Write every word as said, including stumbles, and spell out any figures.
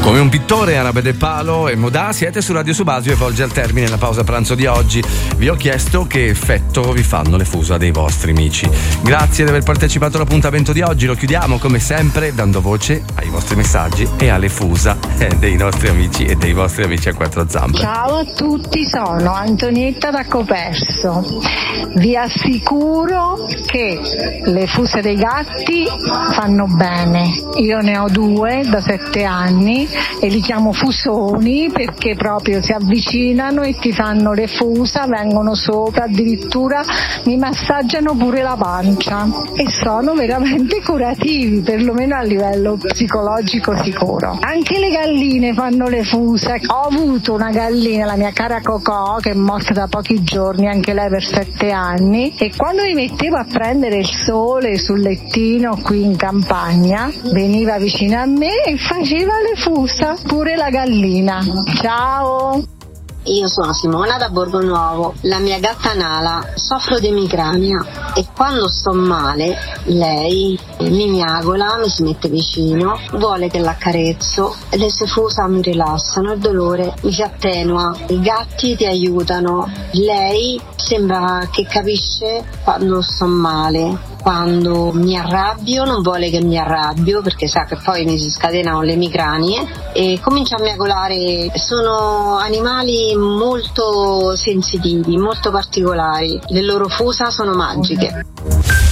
Come un pittore, Arabe De Palo e Modà, siete su Radio Subasio e volge al termine la pausa pranzo di oggi. Vi ho chiesto che effetto vi fanno le fusa dei vostri amici. Grazie di aver partecipato all'appuntamento di oggi, lo chiudiamo come sempre dando voce ai vostri messaggi e alle fusa dei nostri amici e dei vostri amici a quattro zampe. Ciao a tutti, sono Antonietta da Coperso. Vi assicuro che le fuse dei gatti fanno bene. Io ne ho due da sette anni e li chiamo fusoni perché proprio si avvicinano e ti fanno le fusa, vengono sopra, addirittura mi massaggiano pure la pancia e sono veramente curativi, perlomeno a livello psicologico sicuro. Anche le galline fanno le fusa. Ho avuto una gallina, la mia cara Cocò, che è morta da pochi giorni, anche lei per sette anni, e quando mi mettevo a prendere il sole sul lettino qui in campagna veniva vicino a me e faceva le fusa. Pure la gallina. Ciao. Io sono Simona da Borgonuovo. La mia gatta Nala soffro di emicrania e quando sto male lei mi miagola, mi si mette vicino, vuole che l'accarezzo, le sue fusa mi rilassano, il dolore mi si attenua. I gatti ti aiutano, lei sembra che capisce quando sto male. Quando mi arrabbio non vuole che mi arrabbio perché sa che poi mi si scatenano le emicranie e comincia a miagolare. Sono animali molto sensitivi, molto particolari, le loro fusa sono magiche.